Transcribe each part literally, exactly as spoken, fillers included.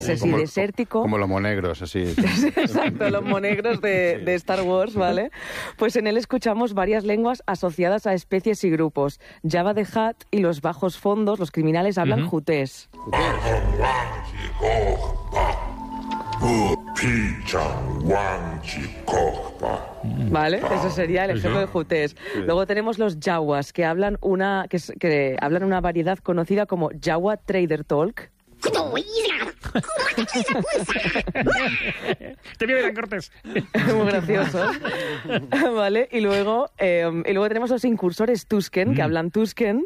así como, desértico. Como los monegros, así. Exacto, los monegros de, sí. de Star Wars, ¿vale? Pues en él escuchamos varias lenguas asociadas a especies y grupos. Jabba the Hutt y los bajos fondos, los criminales, hablan Uh-huh. jutés. ¿Vale? Eso sería el ejemplo de jutés. Sí. Luego tenemos los Jawas, que hablan una que, que hablan una variedad conocida como Jawa Trader Talk. Te vienen cortes. Muy graciosos. Vale, y luego, eh, y luego tenemos los incursores Tusken, mm. que hablan Tusken.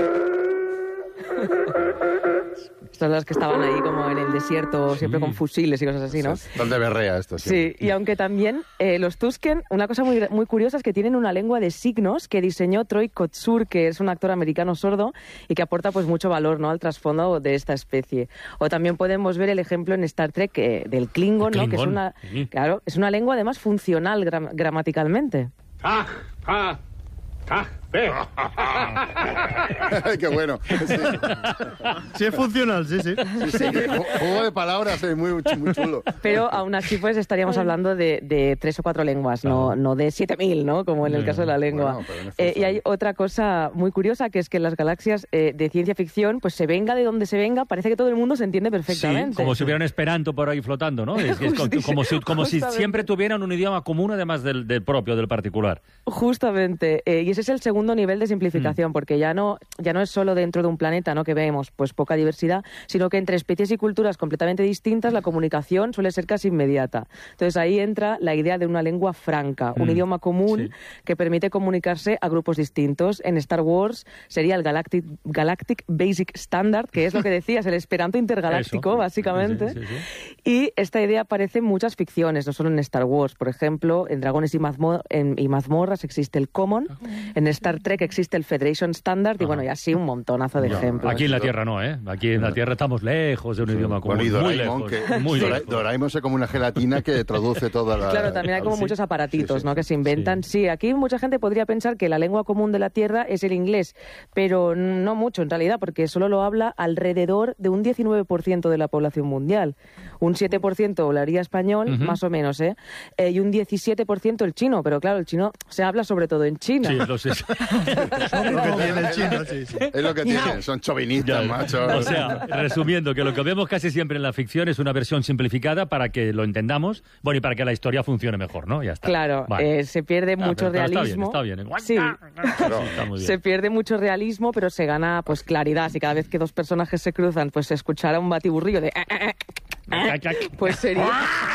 Son las que estaban ahí como en el desierto, sí. siempre con fusiles y cosas así, ¿no? ¿Dónde berrea esto? Sí, sí, y aunque también eh, los Tusken, una cosa muy, muy curiosa es que tienen una lengua de signos que diseñó Troy Kotsur, que es un actor americano sordo y que aporta pues mucho valor, ¿no?, al trasfondo de esta especie. O también podemos ver el ejemplo en Star Trek eh, del Klingon, ¿no?, que es una, sí. claro, es una lengua además funcional gram gramaticalmente. Ah, ah. Ah, ve. Qué bueno. Sí. sí, es funcional, sí, sí. sí, sí. Juego de palabras es muy, muy chulo. Pero aún así, pues estaríamos hablando de, de tres o cuatro lenguas, no, no de siete mil, ¿no? Como en el caso de la lengua. Bueno, eh, y hay otra cosa muy curiosa, que es que en las galaxias eh, de ciencia ficción, pues se venga de donde se venga, parece que todo el mundo se entiende perfectamente. Sí, como si hubiera un esperanto por ahí flotando, ¿no? Es, es como, como, si, como si siempre tuvieran un idioma común, además del, del propio, del particular. Justamente. Eh, y ese es el segundo nivel de simplificación, mm. porque ya no, ya no es solo dentro de un planeta, ¿no?, que vemos pues poca diversidad, sino que entre especies y culturas completamente distintas la comunicación suele ser casi inmediata. Entonces ahí entra la idea de una lengua franca, mm. un idioma común sí. que permite comunicarse a grupos distintos. En Star Wars sería el Galactic, Galactic Basic Standard, que es lo que decías, el esperanto intergaláctico, Eso. básicamente. Sí, sí, sí. Y esta idea aparece en muchas ficciones, no solo en Star Wars. Por ejemplo, en Dragones y, mazmo en, y mazmorras existe el Common, en Star Trek existe el Federation Standard, y Ajá. bueno, y así un montonazo de no, ejemplos. Aquí en la Tierra no, ¿eh? Aquí en la Tierra estamos lejos de un sí. idioma común. Bueno, y Doraemon, muy lejos. Que, muy sí. lejos. Doraemon es como una gelatina que traduce toda la... Claro, también hay como sí. muchos aparatitos, sí, sí. ¿no?, que se inventan. Sí. sí, aquí mucha gente podría pensar que la lengua común de la Tierra es el inglés, pero no mucho en realidad, porque solo lo habla alrededor de un diecinueve por ciento de la población mundial. Un siete por ciento hablaría español, uh-huh. más o menos, ¿eh? eh y un diecisiete por ciento el chino, pero claro, el chino se habla sobre todo en China. Sí, lo sé. Es lo que tiene el chino, sí, sí. Es lo que tiene, son chauvinistas, macho. O sea, resumiendo, que lo que vemos casi siempre en la ficción es una versión simplificada para que lo entendamos, bueno, y para que la historia funcione mejor, ¿no? Ya está. Claro, vale. eh, se pierde ah, mucho pero, pero realismo. Está bien, está bien. ¿eh? Sí, pero, está muy bien. Se pierde mucho realismo, pero se gana pues claridad. Si cada vez que dos personajes se cruzan, pues se escuchara un batiburrillo de... Pues sería...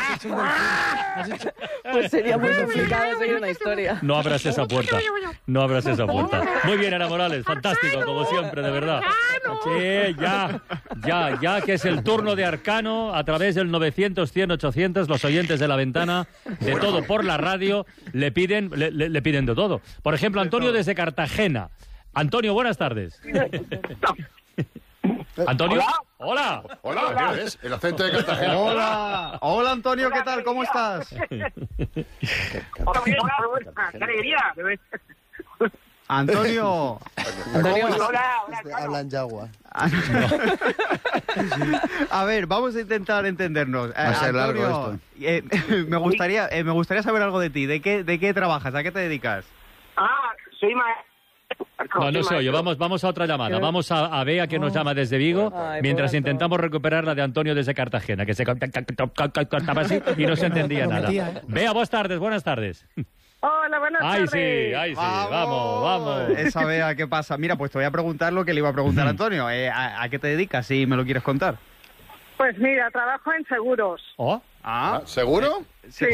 Pues sería muy complicado seguir una historia. No abras esa puerta. No abras esa puerta. Muy bien, Ana Morales. Fantástico, como siempre, de verdad. Sí, ya, ya, ya que es el turno de Arcano a través del novecientos, cien, ochocientos. Los oyentes de La Ventana, de todo por la radio, le piden, le, le, le piden de todo. Por ejemplo, Antonio desde Cartagena. Antonio, buenas tardes. Antonio, hola. Hola, hola. ¿Ves? El acento de Cartagena. Hola, hola Antonio, ¿qué tal? ¿Cómo estás? Hola, hola, qué alegría. Antonio. Antonio. Hola, hola. Hablan yagua. A ver, vamos a intentar entendernos. Va a ser Antonio, largo esto. Eh, me gustaría, eh, me gustaría saber algo de ti. ¿De qué, de qué trabajas? ¿A qué te dedicas? Ah, soy maestro. No, no se oye. Vamos, vamos a otra llamada. Vamos a, a Bea, que nos llama desde Vigo, Ay, mientras intentamos recuperar la de Antonio desde Cartagena, que se cortaba así y no se entendía nada. Bea, buenas tardes, buenas tardes. Hola, buenas ay, tardes. Sí, ay, sí, vamos, vamos. Esa Bea, ¿qué pasa? Mira, pues te voy a preguntar lo que le iba a preguntar a Antonio. Eh, ¿a, ¿A qué te dedicas, si me lo quieres contar? Pues mira, trabajo en seguros. ¿Oh? ¿Ah? ¿Seguro? Sí.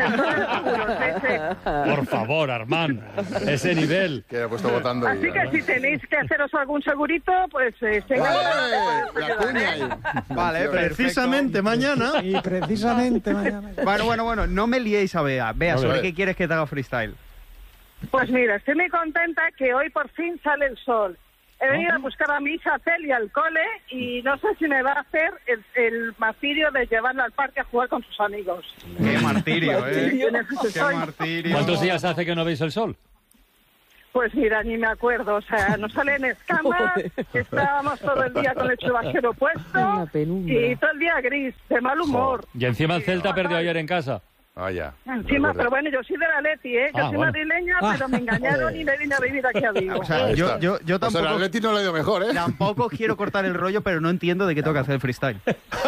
Por favor, Armand, ese nivel. Que he puesto votando. Así y, que ¿no? si tenéis que haceros algún segurito, pues... Eh, vale, la cuña ahí. Vale, precisamente mañana. Y precisamente mañana. Bueno, bueno, bueno, no me liéis a Bea. Bea, ¿sobre ver. qué quieres que te haga freestyle? Pues mira, estoy muy contenta que hoy por fin sale el sol. He venido a buscar a mi hija Celia al cole y no sé si me va a hacer el, el martirio de llevarla al parque a jugar con sus amigos. ¡Qué martirio, eh! ¡Qué martirio! ¿Cuántos días hace que no veis el sol? Pues mira, ni me acuerdo, o sea, nos salen escamas, estábamos todo el día con el chubasquero puesto y todo el día gris, de mal humor. Y encima el Celta perdió ayer en casa. Vaya. Encima, pero bueno, yo soy de la Leti, ¿eh? Que Ah, soy bueno. madrileña, pero me engañaron y me vine a vivir aquí a Vigo. O sea, yo, yo, yo O sea, tampoco... el Atleti no le ha ido mejor, ¿eh? Tampoco quiero cortar el rollo, pero no entiendo de qué toca hacer el freestyle.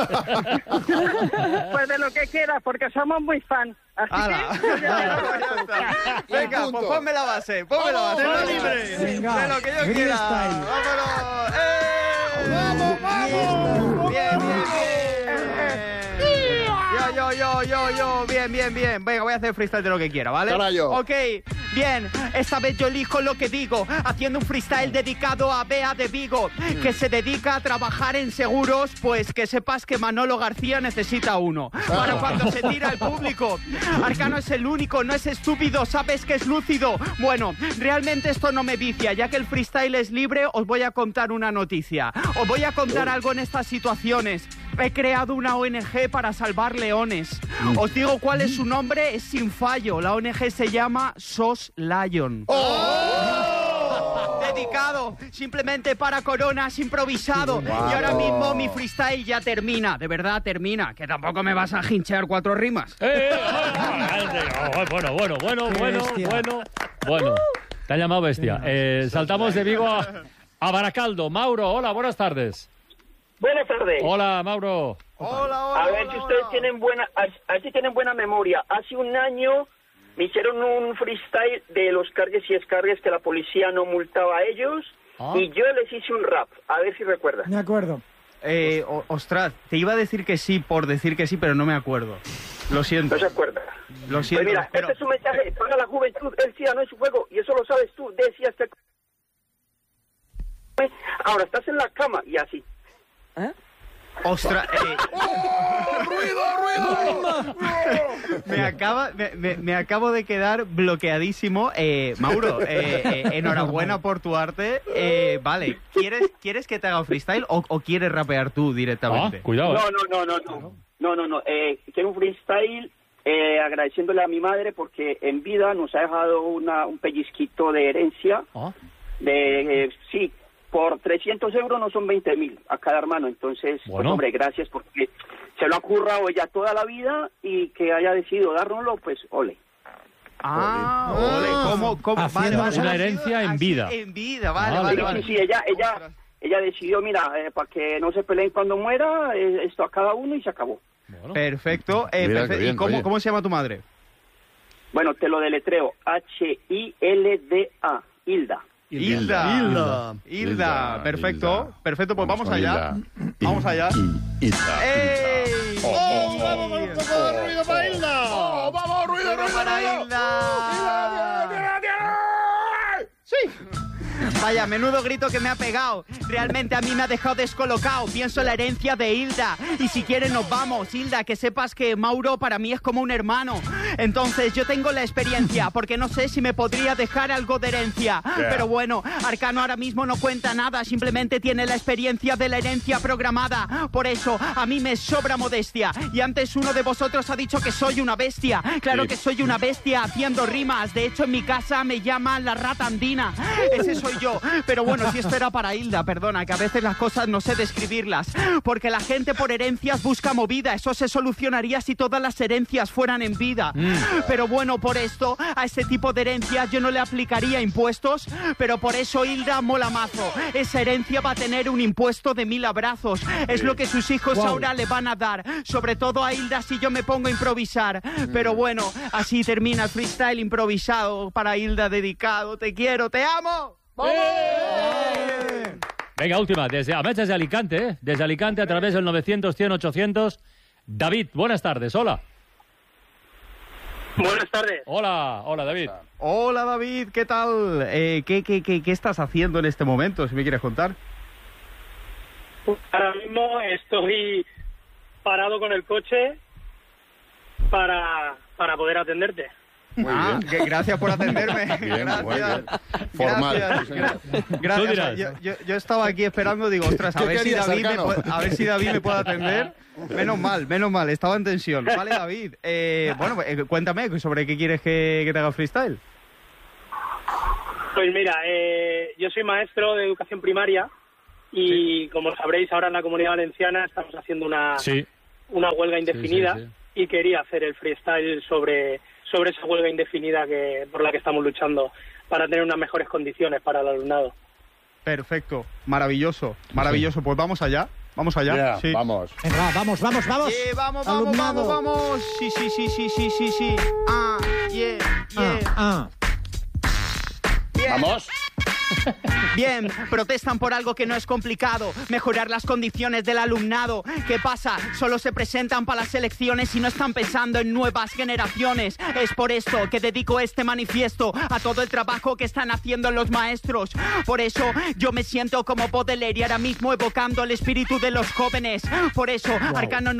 Pues de lo que quieras, porque somos muy fan. Así ¡Hala! que... Ya está. Venga, pues ponme la base, ponme la base. Vamos, ¡Está libre! venga, De lo que yo quiera. freestyle. ¡Vámonos! ¡Eh! ¡Vamos, vamos! Bien, bien, bien. Yo, yo, yo, yo, yo. Bien, bien, bien. Venga, voy a hacer freestyle de lo que quiera, ¿vale? Carayo. Ok, bien. Esta vez yo elijo lo que digo, haciendo un freestyle dedicado a Bea de Vigo, que se dedica a trabajar en seguros, pues que sepas que Manolo García necesita uno. Para cuando se tira el público. Arcano es el único, no es estúpido, sabes que es lúcido. Bueno, realmente esto no me vicia, ya que el freestyle es libre, os voy a contar una noticia. Os voy a contar algo en estas situaciones. He creado una O N G para salvar leones. Os digo cuál es su nombre, es sin fallo. La O N G se llama SOS Lion. Dedicado simplemente para coronas, improvisado. Y ahora mismo mi freestyle ya termina. De verdad termina. Que tampoco me vas a hinchear cuatro rimas. ¡Eh! Oh, bueno, bueno, bueno, bueno, bestia. bueno, bueno. Te ha llamado bestia. Eh, saltamos de Vigo a, a Baracaldo. Mauro, hola, buenas tardes. Buenas tardes. Hola, Mauro. Hola, hola. A ver si hola, ustedes hola. tienen buena, a, a ver si tienen buena memoria. Hace un año me hicieron un freestyle de los cargues y descargues que la policía no multaba a ellos Ah. y yo les hice un rap. A ver si recuerdan. Me acuerdo. Eh, o- ostras, te iba a decir que sí por decir que sí, pero no me acuerdo. Lo siento. ¿No se acuerdan? Lo Pues siento. mira, pero- este es un mensaje para la juventud. El SIDA no es su juego y eso lo sabes tú. Decías que ahora estás en la cama y así. ¿Eh? Ostras, eh, ¡Ruido, ruido! me, acaba, me, me- me acabo de quedar bloqueadísimo. Eh, Mauro, eh, eh, enhorabuena por tu arte. Eh, vale, ¿quieres, ¿quieres que te haga freestyle o, o quieres rapear tú Ah, directamente? cuidado. No, eh. no, no, no, no. No, no, no. Eh, quiero un freestyle eh, agradeciéndole a mi madre porque en vida nos ha dejado una, un pellizquito de herencia. Ah. De, eh, sí, por trescientos euros no son veinte mil a cada hermano. Entonces, pues, Bueno. hombre, gracias porque se lo ha currado ella toda la vida y que haya decidido dárnoslo, pues, ole. Ah, ole, ¿cómo, cómo? Haciendo Vale, vale, una ha sido herencia en así, vida. En vida, vale, Ah, vale, Sí, vale. sí, sí, ella, ella, ella decidió, mira, eh, para que no se peleen cuando muera, eh, esto a cada uno y se acabó. Bueno. Perfecto. eh, Mira, qué perfecto. bien, ¿Y cómo, oye. cómo se llama tu madre? Bueno, te lo deletreo, H I L D A, Hilda. Hilda. Hilda. Hilda, perfecto. Hilda. Perfecto, pues vamos, con allá. Hilda. Vamos allá. Hilda. ¡Ey! Oh, vamos con un poco de ruido para Hilda. Oh, vamos, ruido, ruido, para ruido. Hilda. Sí. Vaya, menudo grito que me ha pegado. Realmente a mí me ha dejado descolocado. Pienso en la herencia de Hilda. Y si quieres nos vamos, Hilda, que sepas que Mauro para mí es como un hermano. Entonces yo tengo la experiencia, porque no sé si me podría dejar algo de herencia. Yeah. Pero bueno, Arcano ahora mismo no cuenta nada, simplemente tiene la experiencia de la herencia programada. Por eso a mí me sobra modestia. Y antes uno de vosotros ha dicho que soy una bestia. Claro Sí. que soy una bestia haciendo rimas. De hecho en mi casa me llaman la rata andina. Ese soy yo. Pero bueno, si esto era para Hilda, perdona, que a veces las cosas no sé describirlas. Porque la gente por herencias busca movida. Eso se solucionaría si todas las herencias fueran en vida. Pero bueno, por esto, a ese tipo de herencias yo no le aplicaría impuestos. Pero por eso Hilda mola mazo. Esa herencia va a tener un impuesto de mil abrazos. Es lo que sus hijos Guau. ahora le van a dar. Sobre todo a Hilda si yo me pongo a improvisar. Pero bueno, así termina el freestyle improvisado para Hilda dedicado. Te quiero, te amo. Venga, última. Desde, además desde Alicante, ¿eh? Desde Alicante a través del novecientos, cien, ochocientos. David, buenas tardes. Hola. Buenas tardes. Hola, hola, David. Hola David, ¿qué tal? Eh, ¿qué, qué, qué, ¿Qué estás haciendo en este momento, si me quieres contar? Ahora mismo estoy parado con el coche para, para poder atenderte. Muy ah, bien. que gracias por atenderme. Bien, gracias. muy bien. Formal, Gracias. sí, señor. Gracias. Tú dirás. Yo, yo, yo estaba aquí esperando, digo, ostras, a ¿Qué ver, si querías, David me Arcano? puede, a ver si David me puede atender. Menos mal, menos mal, estaba en tensión. Vale, David. Eh, bueno, eh, cuéntame, ¿sobre qué quieres que, que te haga freestyle? Pues mira, eh, yo soy maestro de educación primaria y, sí. como sabréis, ahora en la Comunidad Valenciana estamos haciendo una, sí. una huelga indefinida sí, sí, sí. y quería hacer el freestyle sobre, sobre esa huelga indefinida que por la que estamos luchando para tener unas mejores condiciones para el alumnado. Perfecto, maravilloso, maravilloso. Sí. Pues vamos allá. Vamos allá. Yeah, sí. Vamos. Venga, vamos, vamos, vamos. Yeah, vamos, vamos, Alumnado. vamos, vamos. Sí, sí, sí, sí, sí, sí, sí. Ah, yeah, yeah. Ah, ah. Bien. Vamos. Bien, protestan por algo que no es complicado, mejorar las condiciones del alumnado. ¿Qué pasa? Solo se presentan para las elecciones y no están pensando en nuevas generaciones. Es por esto que dedico este manifiesto a todo el trabajo que están haciendo los maestros. Por eso yo me siento como Baudelaire y ahora mismo evocando el espíritu de los jóvenes. Por eso, wow. Arcano no